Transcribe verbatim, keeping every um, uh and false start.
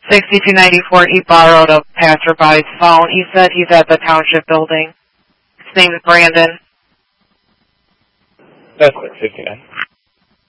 sixty-two ninety-four, he borrowed a passerby's phone. He said he's at the township building. His name is Brandon. That's six fifty-nine.